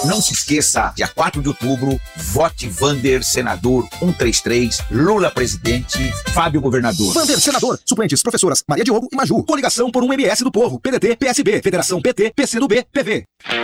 Não se esqueça, dia 4 de outubro, vote Vander Senador 133, Lula presidente, Fábio governador. Vander Senador, suplentes professoras Maria Diogo e Maju. Coligação por um MS do Povo, PDT, PSB, Federação PT, PCdoB, PV.